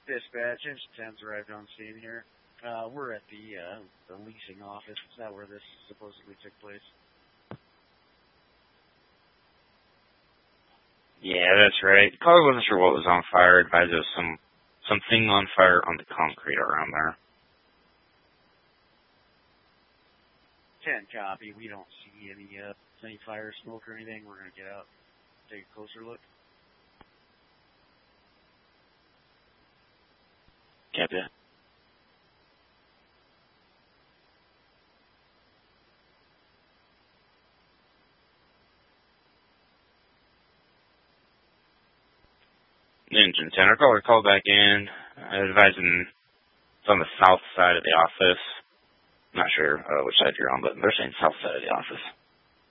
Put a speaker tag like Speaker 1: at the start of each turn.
Speaker 1: Dispatch, Engine 10's arrived on scene here. We're at the leasing office. Is that where this supposedly took place?
Speaker 2: Yeah, that's right. Caller wasn't sure what was on fire. Advised there was something on fire on the concrete around there.
Speaker 1: 10 copy. We don't see any fire, smoke, or anything. We're gonna get out, take a closer look.
Speaker 2: Copy. Engine 10, our caller called back in, advising it's on the south side of the office. I'm not sure which side you're on, but they're saying south side of the office.